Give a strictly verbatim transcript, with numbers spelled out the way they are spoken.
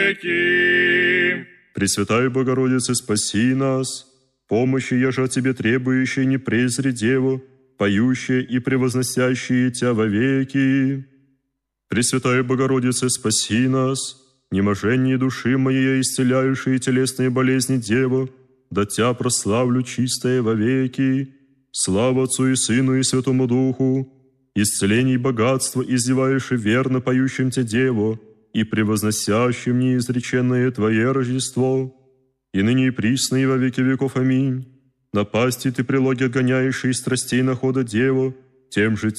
веки. Пресвятая Богородица, спаси нас. Помощи, еже от Тебе требующей, не презри Деву, поющие и превозносящие Тя вовеки. Пресвятая Богородица, спаси нас. Неможение души моей, исцеляющие телесные болезни Деву, да Тя прославлю чистое вовеки. Слава Отцу и Сыну и Святому Духу, исцелений богатства, издевающий верно поющим Те Деву, и превозносящим неизреченное Твое Рождество, и ныне и присно и во веки веков. Аминь. Напасти Ты прилоги отгоняющие из страстей находа Деву, тем же